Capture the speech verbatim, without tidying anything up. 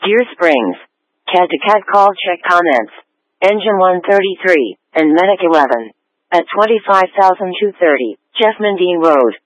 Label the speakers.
Speaker 1: Deer Springs. Cat to cat call check comments. Engine one thirty-three, and Medic eleven. At twenty-five thousand two hundred thirty, Jeff Mundine Road.